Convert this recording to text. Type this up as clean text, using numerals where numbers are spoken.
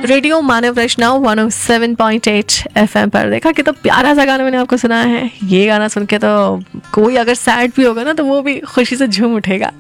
Radio मानव रचना 107.8 FM पर। देखा कि तो प्यारा सा गाना मैंने आपको सुनाया है। ये गाना सुन के तो कोई अगर सैड भी होगा ना तो वो भी खुशी से झूम उठेगा।